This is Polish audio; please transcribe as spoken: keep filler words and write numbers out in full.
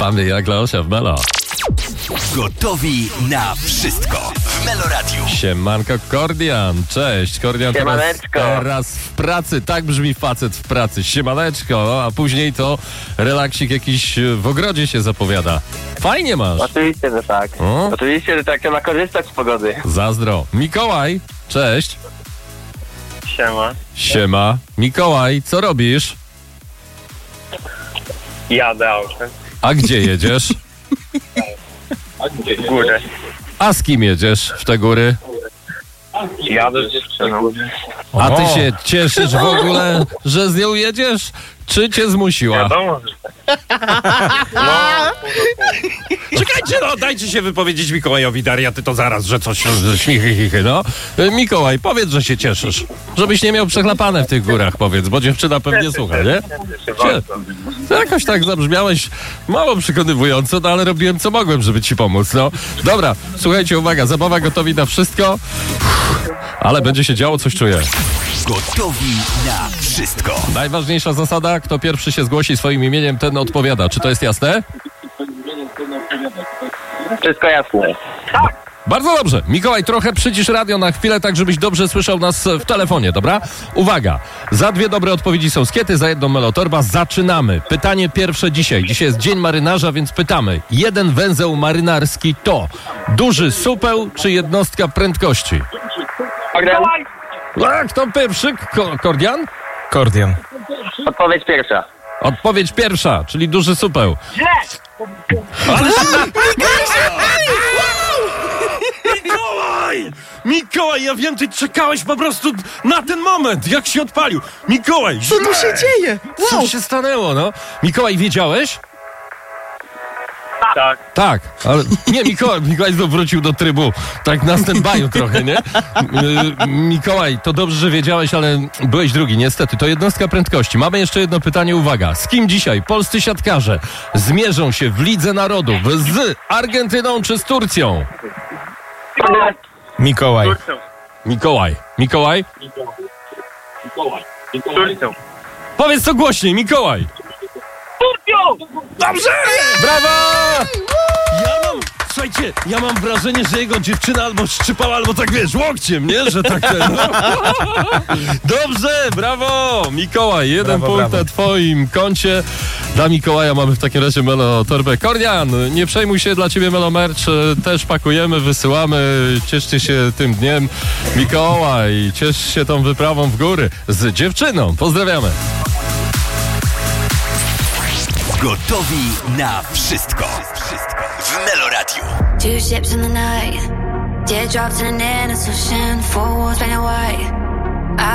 Mamy jak Leosia w Melo. Gotowi na wszystko w Melo Radiu. Siemanko, Kordian. Cześć. Kordian teraz, teraz w pracy. Tak brzmi facet w pracy. Siemaneczko. A później to relaksik jakiś w ogrodzie się zapowiada. Fajnie masz. Oczywiście, że tak. O? Oczywiście, że tak. Trzeba korzystać z pogody. Zazdro. Mikołaj. Cześć. Siema. Siema. Mikołaj, co robisz? Jadę autem. A gdzie jedziesz? W górę. A z kim jedziesz w te góry? Jadę z dziewczyną. A ty się cieszysz w ogóle, że z nią jedziesz? Czy cię zmusiła? Wiadomo, że tak. No. Czekajcie, no, dajcie się wypowiedzieć Mikołajowi. Daria, ty to zaraz, że coś, że śmichy, chichy, no. Mikołaj, powiedz, że się cieszysz. Żebyś nie miał przechlapane w tych górach, powiedz, bo dziewczyna pewnie słucha, nie? To jakoś tak zabrzmiałeś mało przekonywująco, no ale robiłem co mogłem, żeby ci pomóc, no. Dobra, słuchajcie, uwaga, zabawa gotowi na wszystko, ale będzie się działo, coś czuję. Gotowi na wszystko. Najważniejsza zasada, kto pierwszy się zgłosi swoim imieniem, ten odpowiada. Czy to jest jasne? Wszystko jasne. Tak. Bardzo dobrze. Mikołaj, trochę przycisz radio na chwilę, tak żebyś dobrze słyszał nas w telefonie, dobra? Uwaga, za dwie dobre odpowiedzi są skiety, za jedną melotorba. Zaczynamy. Pytanie pierwsze dzisiaj. Dzisiaj jest Dzień Marynarza, więc pytamy. Jeden węzeł marynarski to duży supeł czy jednostka prędkości? Kordian. A, kto pierwszy? Ko- Kordian? Kordian. Odpowiedź pierwsza. Odpowiedź pierwsza, czyli duży supeł. Źle! Ale Mikołaj! Mikołaj, ja wiem, ty czekałeś po prostu na ten moment, jak się odpalił. Mikołaj, Co tu się dzieje? co Wow. się stanęło, no? Mikołaj, wiedziałeś? Tak. Tak, ale nie, Mikołaj, Mikołaj znów wrócił do trybu, tak na stand-by'u trochę, nie? Yy, Mikołaj, to dobrze, że wiedziałeś, ale byłeś drugi, niestety. To jednostka prędkości. Mamy jeszcze jedno pytanie, uwaga. Z kim dzisiaj polscy siatkarze zmierzą się w Lidze Narodów? Z Argentyną czy z Turcją? Mikołaj. Mikołaj. Mikołaj? Turcją. Powiedz to głośniej, Mikołaj. Turcją! Dobrze! Brawo! Ja mam, słuchajcie, ja mam wrażenie, że jego dziewczyna albo szczypała, albo tak wiesz, łokciem, nie? Że tak ten, no. Dobrze, brawo! Mikołaj, jeden Brawo, punkt brawo. na twoim koncie. Dla Mikołaja mamy w takim razie Melo torbę. Kordian, nie przejmuj się, dla ciebie Melo merch też pakujemy, wysyłamy. Cieszcie się tym dniem. Mikołaj, ciesz się tą wyprawą w góry z dziewczyną. Pozdrawiamy. Gotowi na wszystko. Wszystko w Melo Radiu. Two ships in the night, teardrops in an endless ocean, four walls painted white.